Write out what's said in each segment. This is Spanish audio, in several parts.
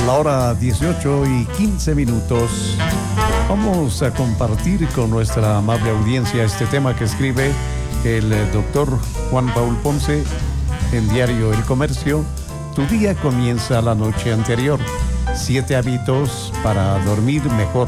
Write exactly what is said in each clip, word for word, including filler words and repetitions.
La hora dieciocho y quince minutos. Vamos a compartir con nuestra amable audiencia este tema que escribe el doctor Juan Paul Ponce en Diario El Comercio. Tu día comienza la noche anterior. Siete hábitos para dormir mejor.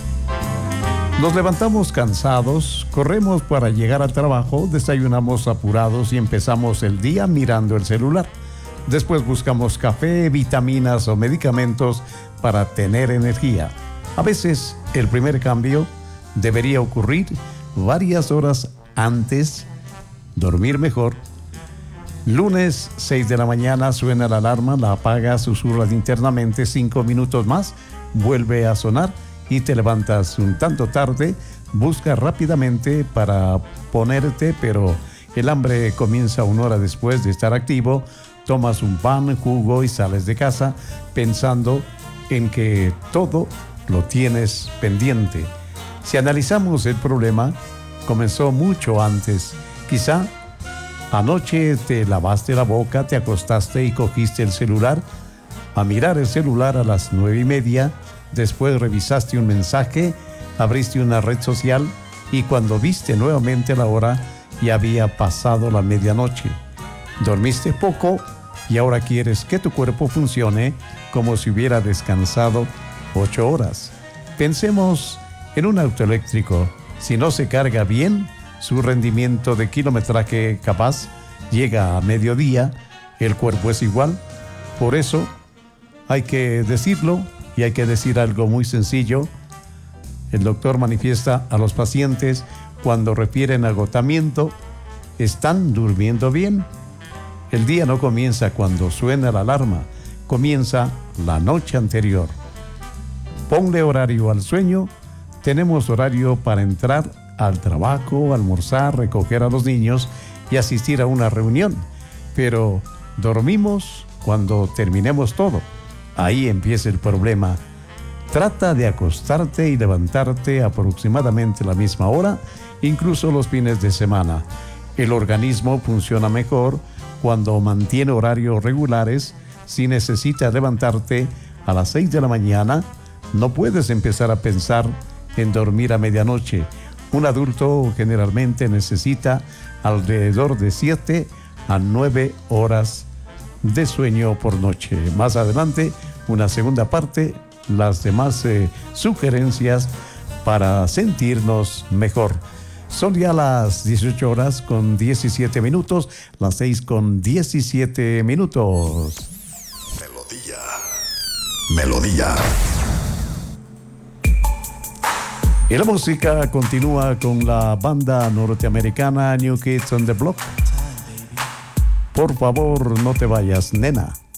Nos levantamos cansados, corremos para llegar al trabajo, desayunamos apurados y empezamos el día mirando el celular. Después buscamos café, vitaminas o medicamentos para tener energía. A veces el primer cambio debería ocurrir varias horas antes. Dormir mejor. Lunes, seis de la mañana, suena la alarma, la apagas, susurras internamente, cinco minutos más, vuelve a sonar y te levantas un tanto tarde, buscas rápidamente para ponerte, pero el hambre comienza una hora después de estar activo. Tomas un pan, jugo y sales de casa pensando en que todo lo tienes pendiente. Si analizamos el problema, comenzó mucho antes. Quizá anoche te lavaste la boca, te acostaste y cogiste el celular. A mirar el celular a las nueve y media, después revisaste un mensaje, abriste una red social y cuando viste nuevamente la hora, ya había pasado la medianoche. Dormiste poco y ahora quieres que tu cuerpo funcione como si hubiera descansado ocho horas. Pensemos en un auto eléctrico. Si no se carga bien, su rendimiento de kilometraje capaz llega a mediodía. El cuerpo es igual. Por eso hay que decirlo y hay que decir algo muy sencillo. El doctor manifiesta a los pacientes cuando refieren agotamiento, ¿están durmiendo bien? El día no comienza cuando suena la alarma, comienza la noche anterior. Ponle horario al sueño. Tenemos horario para entrar al trabajo, almorzar, recoger a los niños y asistir a una reunión. Pero dormimos cuando terminemos todo. Ahí empieza el problema. Trata de acostarte y levantarte aproximadamente a la misma hora, incluso los fines de semana. El organismo funciona mejor cuando mantiene horarios regulares. Si necesitas levantarte a las seis de la mañana, no puedes empezar a pensar en dormir a medianoche. Un adulto generalmente necesita alrededor de siete a nueve horas de sueño por noche. Más adelante, una segunda parte, las demás eh, sugerencias para sentirnos mejor. Son ya las dieciocho horas con diecisiete minutos, las seis con diecisiete minutos. Melodía. Melodía. Y la música continúa con la banda norteamericana New Kids on the Block. Por favor, no te vayas, nena.